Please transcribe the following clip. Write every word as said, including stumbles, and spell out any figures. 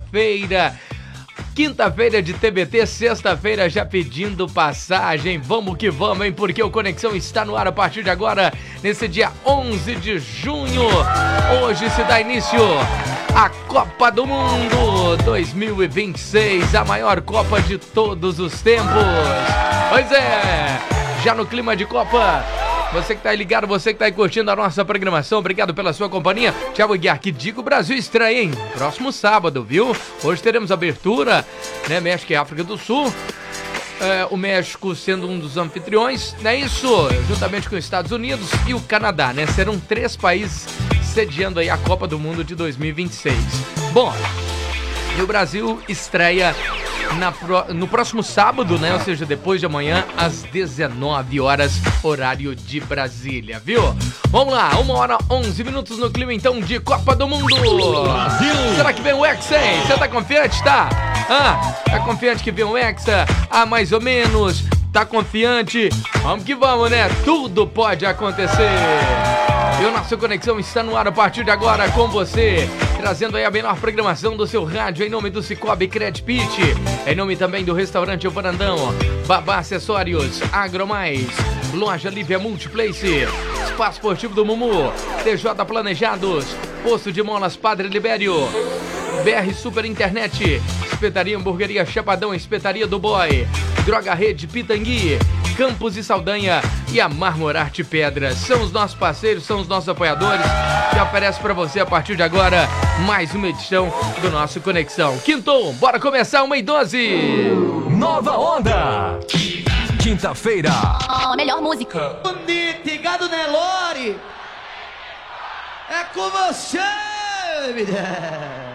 quinta-feira. Quinta-feira de T B T, sexta-feira já pedindo passagem. Vamos que vamos, hein? Porque o Conexão está no ar a partir de agora, nesse dia onze de junho. Hoje se dá início a Copa do Mundo dois mil e vinte e seis, a maior Copa de todos os tempos. Pois é, já no clima de Copa. Você que tá aí ligado, você que tá aí curtindo a nossa programação, obrigado pela sua companhia. Thiago Guiar, que diga o Brasil estreia, hein? Próximo sábado, viu? Hoje teremos abertura, né? México e África do Sul. É, o México sendo um dos anfitriões, não é isso? Juntamente com os Estados Unidos e o Canadá, né? Serão três países sediando aí a Copa do Mundo de dois mil e vinte e seis. Bom, e o Brasil estreia Na pro, no próximo sábado, né? Ou seja, depois de amanhã, às dezenove horas, horário de Brasília, viu? Vamos lá, uma hora onze minutos no clima, então, de Copa do Mundo. Brasil! Será que vem o Hexa, hein? Você tá confiante, tá? Ah, tá confiante que vem o Hexa? Ah, mais ou menos. Tá confiante? Vamos que vamos, né? Tudo pode acontecer. E o nosso Conexão está no ar a partir de agora com você, trazendo aí a melhor programação do seu rádio em nome do Cicobi Credpit, em nome também do Restaurante O Varandão, Babá Acessórios, Agromais, Loja Lívia Multiplace, Espaço Esportivo do Mumu, T J Planejados, Posto de Molas Padre Libério, B R Super Internet, Espetaria Hamburgueria Chapadão, Espetaria do Boy, Droga Rede Pitangui, Campos e Saldanha e a Marmorarte Pedras. São os nossos parceiros, são os nossos apoiadores que oferecem para você a partir de agora mais uma edição do nosso Conexão. Quinto, bora começar, uma e doze. Nova Onda. Quinta-feira. A melhor música. Ligado, né, Lore? É com você, menina.